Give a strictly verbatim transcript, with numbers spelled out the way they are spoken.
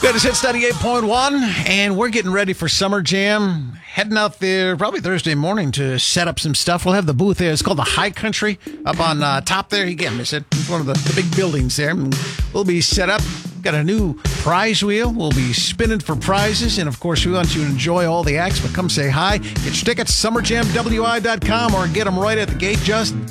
It's Hits ninety-eight point one, and we're getting ready for Summer Jam. Heading out there probably Thursday morning to set up some stuff. We'll have the booth there. It's called the High Country up on uh, top there. You can't miss it. It's one of the, the big buildings there. We'll be set up. Got a new prize wheel. We'll be spinning for prizes. And, of course, we want you to enjoy all the acts, but come say hi. Get your tickets, summer jam w i dot com, or get them right at the gate. Just